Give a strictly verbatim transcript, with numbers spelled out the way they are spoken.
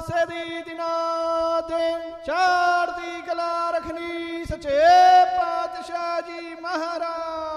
ਪਾਸੇ ਦੀ ਦਿਨਾਂ ਦੇ ਚੜ੍ਹਦੀ ਕਲਾ ਰੱਖਣੀ। ਸੱਚੇ ਪਾਤਸ਼ਾਹ ਜੀ ਮਹਾਰਾਜ